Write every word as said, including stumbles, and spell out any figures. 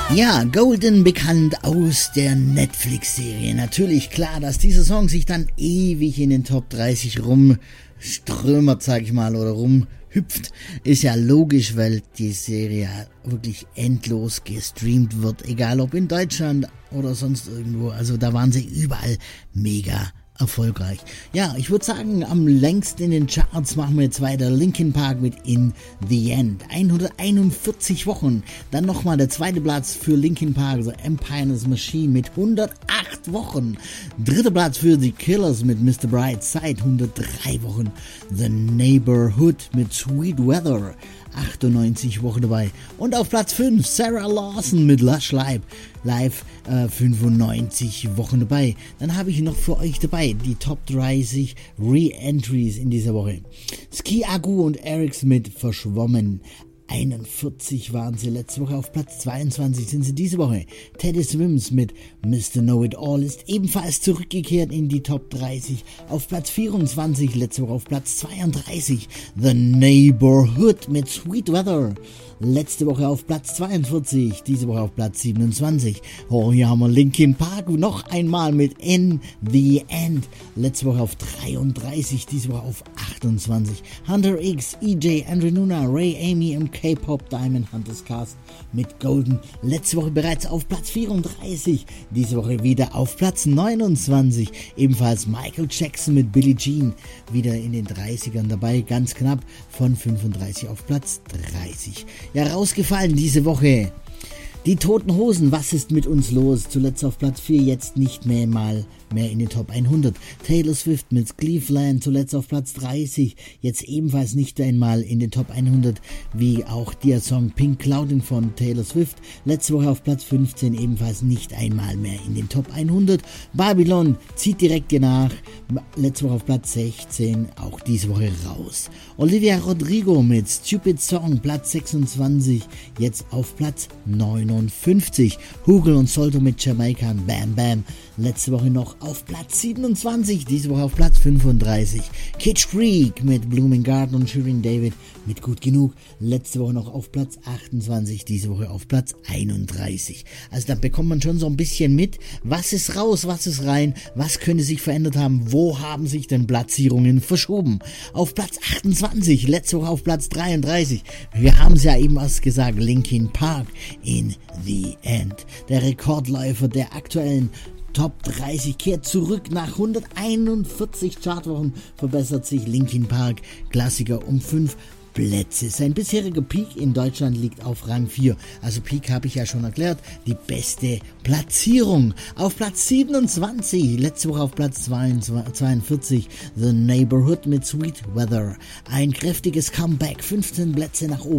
Ja, Golden, bekannt aus der Netflix-Serie. Natürlich klar, dass dieser Song sich dann ewig in den Top dreißig rumströmert, sag ich mal, oder rumhüpft. Ist ja logisch, weil die Serie wirklich endlos gestreamt wird, egal ob in Deutschland oder sonst irgendwo. Also da waren sie überall mega erfolgreich. Ja, ich würde sagen, am längsten in den Charts machen wir jetzt weiter. Linkin Park mit In the End. hunderteinundvierzig Wochen. Dann nochmal der zweite Platz für Linkin Park, also Empire's Machine mit hundertacht Wochen. Dritter Platz für The Killers mit Mister Brightside, hundertdrei Wochen. The Neighborhood mit Sweet Weather, achtundneunzig Wochen dabei. Und auf Platz fünf Sarah Lawson mit Lush Live, live äh, fünfundneunzig Wochen dabei. Dann habe ich noch für euch dabei die Top dreißig Re-Entries in dieser Woche. Ski Agu und Erics mit Verschwommen. einundvierzig waren sie letzte Woche, auf Platz zweiundzwanzig sind sie diese Woche. Teddy Swims mit Mister Know-It-All ist ebenfalls zurückgekehrt in die Top dreißig, auf Platz vierundzwanzig, letzte Woche auf Platz zweiunddreißig. The Neighborhood mit Sweet Weather, letzte Woche auf Platz zweiundvierzig, diese Woche auf Platz siebenundzwanzig. Oh, hier haben wir Linkin Park noch einmal mit In the End, letzte Woche auf dreiunddreißig, diese Woche auf achtundzwanzig. Hunter X, E J, Andre Nuna, Ray, Amy und K-Pop Diamond Hunters Cast mit Golden, letzte Woche bereits auf Platz vierunddreißig, diese Woche wieder auf Platz neunundzwanzig. Ebenfalls Michael Jackson mit Billie Jean wieder in den dreißigern dabei, ganz knapp von fünfunddreißig auf Platz dreißig. Ja, rausgefallen diese Woche die Toten Hosen, was ist mit uns los? Zuletzt auf Platz vier, jetzt nicht mehr mal mehr in den Top hundert. Taylor Swift mit Cleveland, zuletzt auf Platz dreißig, jetzt ebenfalls nicht einmal in den Top hundert, wie auch der Song Pink Clouding von Taylor Swift. Letzte Woche auf Platz fünfzehn, ebenfalls nicht einmal mehr in den Top hundert. Babylon zieht direkt nach, letzte Woche auf Platz sechzehn, auch diese Woche raus. Olivia Rodrigo mit Stupid Song, Platz sechsundzwanzig, jetzt auf Platz neunundfünfzig. Hugel und Solto mit Jamaika, Bam Bam, letzte Woche noch auf Platz siebenundzwanzig, diese Woche auf Platz fünfunddreißig. Kitsch Creek mit Blooming Garden und Shirin David mit Gut Genug, letzte Woche noch auf Platz achtundzwanzig, diese Woche auf Platz einunddreißig. Also da bekommt man schon so ein bisschen mit, was ist raus, was ist rein, was könnte sich verändert haben, wo haben sich denn Platzierungen verschoben. Auf Platz achtundzwanzig, letzte Woche auf Platz dreiunddreißig, wir haben es ja eben erst gesagt, Linkin Park, In the End. Der Rekordläufer der aktuellen Top dreißig kehrt zurück nach hunderteinundvierzig Chartwochen, verbessert sich Linkin Park Klassiker um fünf Plätze. Sein bisheriger Peak in Deutschland liegt auf Rang vier. Also Peak habe ich ja schon erklärt, die beste Platzierung. Auf Platz siebenundzwanzig, letzte Woche auf Platz zweiundvierzig, The Neighborhood mit Sweet Weather. Ein kräftiges Comeback, fünfzehn Plätze nach oben.